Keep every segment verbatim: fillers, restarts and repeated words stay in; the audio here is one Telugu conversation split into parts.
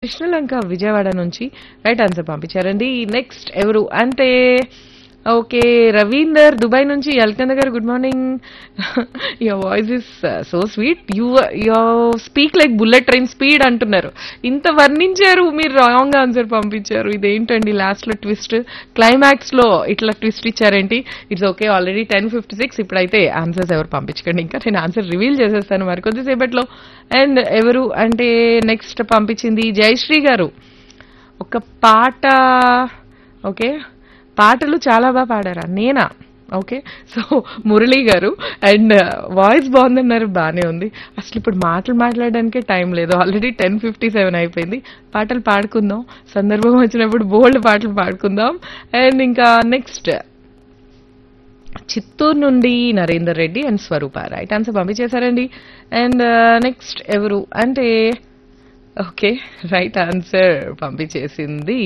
కృష్ణలంక విజయవాడ నుంచి రైట్ ఆన్సర్ పంపించారండి. నెక్స్ట్ ఎవరు అంటే ఓకే రవీందర్ దుబాయ్ నుంచి. అల్కంద గారు good morning. Your voice is so sweet. You you speak like bullet train speed అంటున్నారు. ఇంత వర్ణించారు, మీరు రాంగ్ ఆన్సర్ పంపించారు. ఇదేంటండి లాస్ట్ లో ట్విస్ట్, క్లైమాక్స్ లో ఇట్లా twist ఇచ్చారేంటి? It's okay, already ten fifty six ఇప్పుడైతే ఆన్సర్స్ ఎవరు పంపించకండి, ఇంకా నేను ఆన్సర్ రివీల్ చేసేస్తాను మరి కొద్దిసేపట్లో. అండ్ ఎవరు అంటే నెక్స్ట్ పంపించింది జయశ్రీ గారు. ఒక పాట, ఓకే పాటలు చాలా బాగా పాడారా? నేనా? ఓకే, సో మురళీ గారు. అండ్ వాయిస్ బాగుందన్నారు, బాగానే ఉంది. అసలు ఇప్పుడు మాటలు మాట్లాడడానికే టైం లేదు, ఆల్రెడీ టెన్ ఫిఫ్టీ సెవెన్ అయిపోయింది. పాటలు పాడుకుందాం, సందర్భం వచ్చినప్పుడు బోల్డ్ పాటలు పాడుకుందాం. అండ్ ఇంకా నెక్స్ట్ చిత్తూరు నుండి Narender Reddy and Swaroopa right answer పంపించేశారండి. And next ఎవరు అంటే okay right answer పంపించేసింది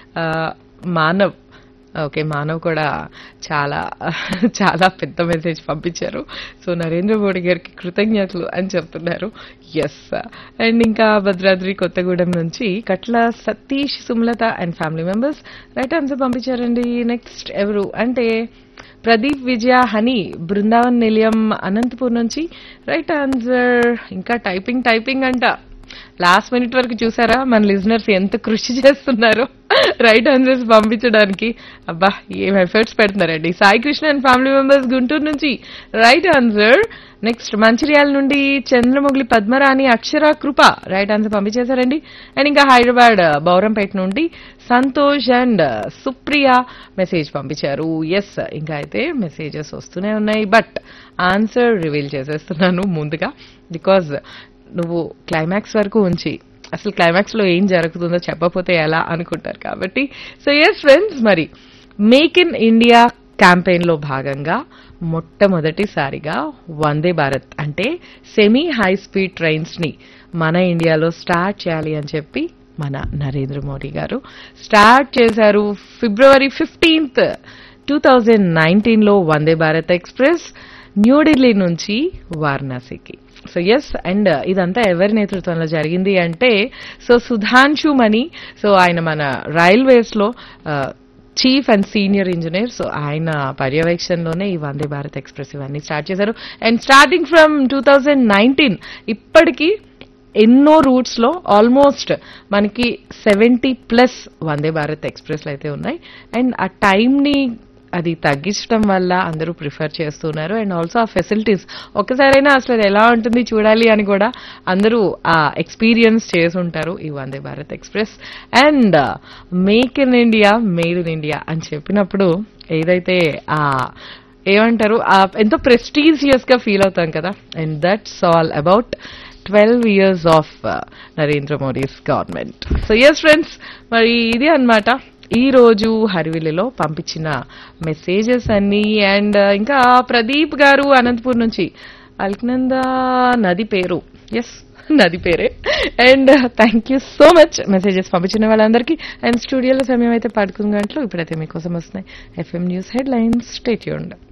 Manav. Okay, Manav కూడా చాలా చాలా పెద్ద మెసేజ్ పంపించారు. సో నరేంద్ర మోడీ గారికి కృతజ్ఞతలు అని చెప్తున్నారు. ఎస్. అండ్ ఇంకా భద్రాద్రి కొత్తగూడెం నుంచి కట్ల Satish Sumalatha and family members right answer పంపించారండి. నెక్స్ట్ ఎవరు అంటే ప్రదీప్ విజయ హనీ బృందావన్ నిలయం అనంతపూర్ నుంచి రైట్ ఆన్సర్. ఇంకా టైపింగ్ టైపింగ్ అంట. లాస్ట్ మినిట్ వరకు చూసారా మన లిజనర్స్ ఎంత కృషి చేస్తున్నారో రైట్ ఆన్సర్స్ పంపించడానికి. అబ్బా ఏం ఎఫర్ట్స్ పెడుతున్నారండి. Sai Krishna and family members Guntur నుంచి రైట్ ఆన్సర్. నెక్స్ట్ మంచిర్యాల నుండి చంద్రమొగ్లి పద్మరాణి అక్షర కృప రైట్ ఆన్సర్ పంపించేశారండి. అండ్ ఇంకా హైదరాబాద్ బౌరంపేట నుండి సంతోష్ అండ్ సుప్రియ మెసేజ్ పంపించారు. ఎస్, ఇంకా అయితే మెసేజెస్ వస్తూనే ఉన్నాయి, బట్ ఆన్సర్ రివీల్ చేసేస్తున్నాను ముందుగా, బికాజ్ నువ్వు క్లైమాక్స్ వరకు ఉంచి అసలు క్లైమాక్స్ లో ఏం జరుగుతుందో చెప్పకపోతే ఎలా అనుకుంటారు కాబట్టి. సో ఎస్ ఫ్రెండ్స్, మరి మేక్ ఇన్ ఇండియా క్యాంపెయిన్ లో భాగంగా మొట్టమొదటిసారిగా వందే భారత్ అంటే సెమీ హై స్పీడ్ ట్రైన్స్ ని మన ఇండియాలో స్టార్ట్ చేయాలి అని చెప్పి మన నరేంద్ర మోడీ గారు స్టార్ట్ చేశారు. February fifteenth two thousand nineteen లో వందే భారత్ ఎక్స్ప్రెస్ న్యూఢిల్లీ నుంచి వారణాసికి. సో ఎస్, అండ్ ఇదంతా ఎవరి నేతృత్వంలో జరిగింది అంటే సో సుధాంశు మణి. సో ఆయన మన రైల్వేస్ లో chief and senior engineer. So ఆయన పర్యవేక్షణలోనే ఈ వందే భారత్ ఎక్స్ప్రెస్ ఇవన్నీ స్టార్ట్ చేశారు. And starting from two thousand nineteen ఇప్పటికీ ఎన్నో రూట్స్ లో ఆల్మోస్ట్ మనకి సెవెంటీ ప్లస్ వందే భారత్ ఎక్స్ప్రెస్లు అయితే ఉన్నాయి. అండ్ ఆ టైంని అది తగ్గించడం వల్ల అందరూ ప్రిఫర్ చేస్తున్నారు. అండ్ ఆల్సో ఆ ఫెసిలిటీస్ ఒక్కసారైనా అసలు అది ఎలా ఉంటుంది చూడాలి అని కూడా అందరూ ఆ ఎక్స్పీరియన్స్ చేసుంటారు ఈ Vande Bharat express. And make in India made in India అని చెప్పినప్పుడు ఏదైతే ఆ ఏమంటారు ఎంతో ప్రెస్టీజియస్ గా ఫీల్ అవుతాం కదా. And that's all about twelve years of Narendra Modi's government. So yes friends, మరి ఇది అన్నమాట ఈ రోజు హరివిల్లులో పంపించిన మెసేజెస్ అన్ని. అండ్ ఇంకా ప్రదీప్ గారు అనంతపూర్ నుంచి అల్కనంద నది పేరు, ఎస్ నది పేరే. And thank you so much messages పంపించిన వాళ్ళందరికీ. అండ్ స్టూడియోలో సమయం అయితే పదకొండు గంటలు ఇప్పుడైతే మీకోసం వస్తున్నాయి FM news head lines. Stay tuned.